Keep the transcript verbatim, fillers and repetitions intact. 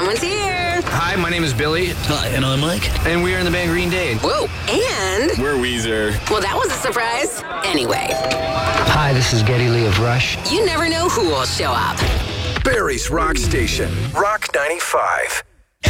Someone's here. Hi, my name is Billy. Hi, and I'm Mike. And we are in the band Green Day. Whoa, and... We're Weezer. Well, that was a surprise. Anyway. Hi, this is Geddy Lee of Rush. You never know who will show up. Barry's Rock Station, Rock ninety-five.